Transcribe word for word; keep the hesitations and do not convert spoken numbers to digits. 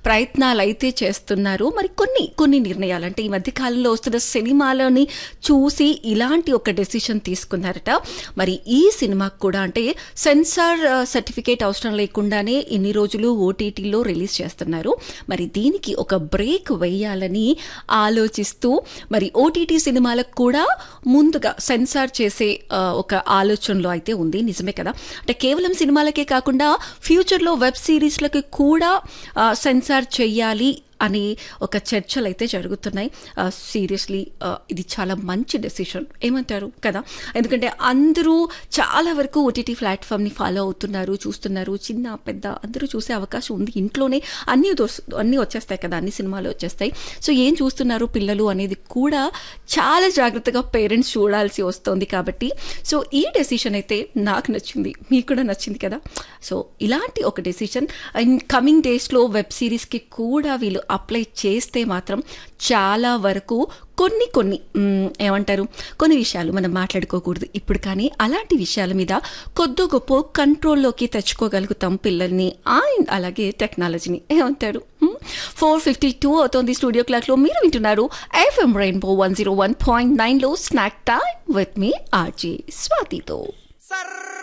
ప్రయత్నాలు అయితే చేస్తున్నారు. మరి కొన్ని కొన్ని నిర్ణయాలు అంటే ఈ మధ్య కాలంలో వస్తున్న సినిమాలని చూసి ఇలాంటి ఒక డెసిషన్ తీసుకున్నారట. మరి ఈ సినిమాకు కూడా అంటే సెన్సార్ సర్టిఫికేట్ అవసరం లేకుండానే ఇన్ని రోజులు ఓటీటీలో రిలీజ్ చేస్తున్నారు. మరి దీనికి ఒక బ్రేక్ వేయాలని ఆలోచిస్తూ మరి ఓటీటీ సినిమాలకు కూడా ముందుగా సెన్సార్ చేసే ఒక ఆలోచనలో అయితే ఉంది. నిజమే కదా, అంటే కేవలం సినిమాలకే కాకుండా ఫ్యూచర్లో వెబ్ సిరీస్లకి కూడా సెన్సార్ చెయ్యాలి అని ఒక చర్చలు అయితే జరుగుతున్నాయి. సీరియస్లీ ఇది చాలా మంచి డెసిషన్ ఏమంటారు కదా, ఎందుకంటే అందరూ చాలా వరకు ఓటీటీ ప్లాట్ఫామ్ని ఫాలో అవుతున్నారు, చూస్తున్నారు. చిన్న పెద్ద అందరూ చూసే అవకాశం ఉంది. ఇంట్లోనే అన్నీ అన్నీ వచ్చేస్తాయి కదా, అన్ని సినిమాలు వచ్చేస్తాయి. సో ఏం చూస్తున్నారు పిల్లలు అనేది కూడా చాలా జాగ్రత్తగా పేరెంట్స్ చూడాల్సి వస్తుంది. కాబట్టి సో ఈ డెసిషన్ అయితే నాకు నచ్చింది, మీకు కూడా నచ్చింది కదా. సో ఇలాంటి ఒక డెసిషన్ ఇన్ కమింగ్ డేస్లో వెబ్ సిరీస్కి కూడా వీళ్ళు అప్లై చేస్తే మాత్రం చాలా వరకు కొన్ని కొన్ని ఏమంటారు కొన్ని విషయాలు మనం మాట్లాడుకోకూడదు ఇప్పుడు, కానీ అలాంటి విషయాల మీద కొద్ది గొప్ప కంట్రోల్లోకి తెచ్చుకోగలుగుతాం పిల్లల్ని అండ్ అలాగే టెక్నాలజీని. ఏమంటారు? ఫోర్ ఫిఫ్టీ టూ అవుతోంది స్టూడియో క్లాక్లో. మీరు వింటున్నారు FM rainbow one zero one point నైన్లో snack time with me RJ స్వాతితో.